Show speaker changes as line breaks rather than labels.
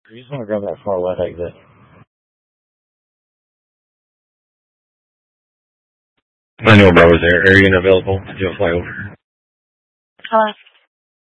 You just want to grab that far left exit. I know Bravo's there. Area available to do a flyover.
Hello.